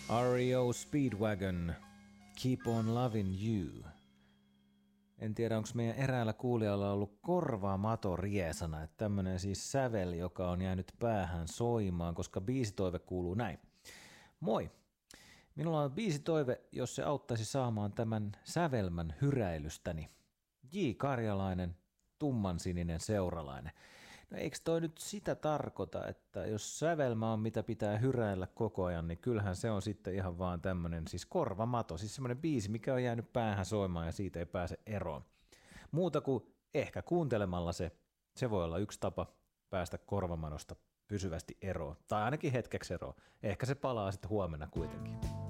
REO Speedwagon, Keep on Loving You. En tiedä, onko meidän eräällä kuulijalla ollut korvaamato riesana, että tämmönen siis sävel, joka on jäänyt päähän soimaan, koska biisitoive kuuluu näin. Moi! Minulla on biisitoive, jos se auttaisi saamaan tämän sävelmän hyräilystäni. J. Karjalainen, tummansininen seuralainen. No eikö toi nyt sitä tarkoita, että jos sävelmä on mitä pitää hyräillä koko ajan, niin kyllähän se on sitten ihan vaan tämmönen siis korvamato, siis semmoinen biisi, mikä on jäänyt päähän soimaan ja siitä ei pääse eroon. Muuta kuin ehkä kuuntelemalla se voi olla yksi tapa päästä korvamanosta pysyvästi eroon, tai ainakin hetkeksi eroon. Ehkä se palaa sitten huomenna kuitenkin.